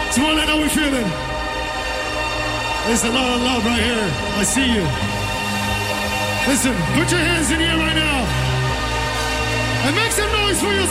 Smollett, how we feeling? There's a lot of love right here. I see you. Listen, put your hands in the air right now. And make some noise for yourself.